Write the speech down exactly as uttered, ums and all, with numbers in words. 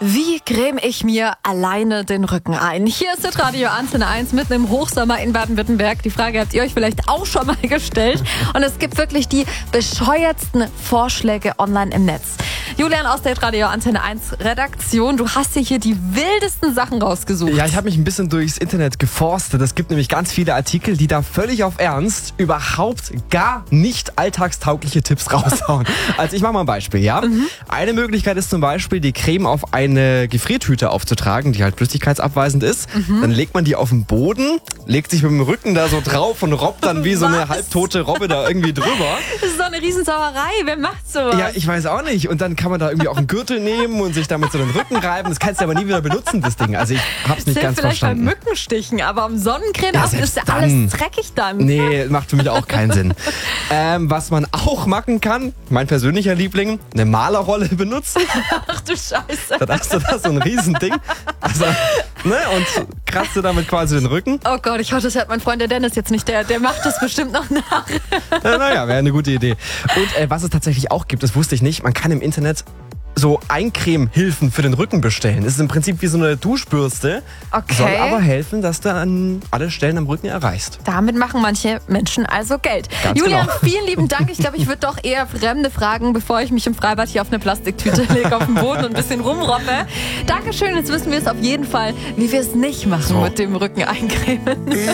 Wie creme ich mir alleine den Rücken ein? Hier ist das Radio Antenne eins mitten im Hochsommer in Baden-Württemberg. Die Frage habt ihr euch vielleicht auch schon mal gestellt. Und es gibt wirklich die bescheuertsten Vorschläge online im Netz. Julian aus der Radio Antenne eins Redaktion, du hast dir hier die wildesten Sachen rausgesucht. Ja, ich habe mich ein bisschen durchs Internet geforstet. Es gibt nämlich ganz viele Artikel, die da völlig auf Ernst überhaupt gar nicht alltagstaugliche Tipps raushauen. Also ich mache mal ein Beispiel, ja? Mhm. Eine Möglichkeit ist zum Beispiel, die Creme auf eine Gefriertüte aufzutragen, die halt flüssigkeitsabweisend ist. Mhm. Dann legt man die auf den Boden, legt sich mit dem Rücken da so drauf und robbt dann wie so eine halbtote Robbe da irgendwie drüber. Das ist doch eine Riesensauerei. Wer macht sowas? Ja, ich weiß auch nicht. Und dann kann man da irgendwie auch einen Gürtel nehmen und sich damit so den Rücken reiben. Das kannst du aber nie wieder benutzen, das Ding. Also ich hab's nicht ganz vielleicht verstanden. Vielleicht bei Mückenstichen, aber am Sonnencreme ja, ist ja alles dreckig dann. Nee, macht für mich auch keinen Sinn. Ähm, was man auch machen kann, mein persönlicher Liebling, eine Malerrolle benutzen. Ach du Scheiße. Dann hast du da so ein Riesending. Also, ne, und kratzt du damit quasi den Rücken. Oh Gott, ich hoffe, das hört mein Freund der Dennis jetzt nicht. Der, der macht das bestimmt noch nach. Ja, naja, wäre eine gute Idee. Und äh, was es tatsächlich auch gibt, das wusste ich nicht, man kann im Internet so Eincremehilfen für den Rücken bestellen. Es ist im Prinzip wie so eine Duschbürste, okay. Soll aber helfen, dass du an alle Stellen am Rücken erreichst. Damit machen manche Menschen also Geld. Ganz Julian, genau. vielen lieben Dank. Ich glaube, ich würde doch eher Fremde fragen, bevor ich mich im Freibad hier auf eine Plastiktüte lege, auf den Boden und ein bisschen rumroppe. Dankeschön, jetzt wissen wir es auf jeden Fall, wie wir es nicht machen so. mit dem Rücken eincremen.